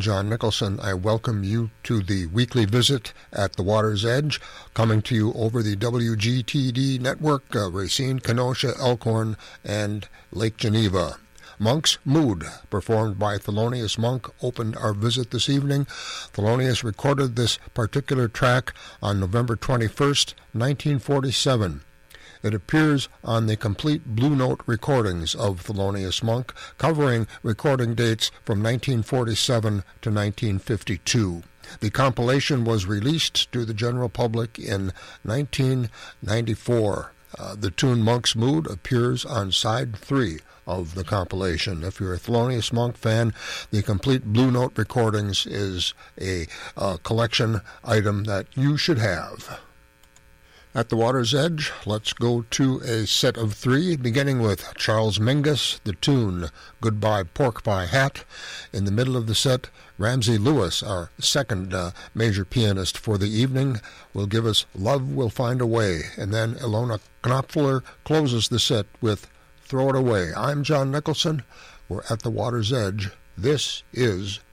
John Nicholson. I welcome you to the weekly visit at the Water's Edge, coming to you over the WGTD network, Racine, Kenosha, Elkhorn, and Lake Geneva. Monk's Mood, performed by Thelonious Monk, opened our visit this evening. Thelonious recorded this particular track on November 21st, 1947. It appears on the complete Blue Note recordings of Thelonious Monk, covering recording dates from 1947 to 1952. The compilation was released to the general public in 1994. The tune Monk's Mood appears on side 3 of the compilation. If you're a Thelonious Monk fan, the complete Blue Note recordings is a collection item that you should have. At the Water's Edge, let's go to a set of 3, beginning with Charles Mingus, the tune Goodbye Pork Pie Hat. In the middle of the set, Ramsey Lewis, our second major pianist for the evening, will give us Love Will Find a Way. And then Ilona Knopfler closes the set with Throw It Away. I'm John Nicholson. We're at the Water's Edge. This is